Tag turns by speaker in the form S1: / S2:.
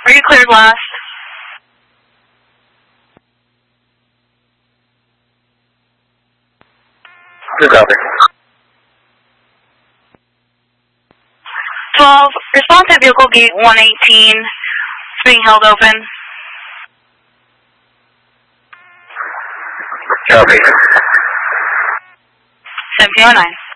S1: Are you cleared last?
S2: Good copy.
S1: 12, respond to vehicle gate 118. It's being held open.
S2: Copy.
S1: 1709.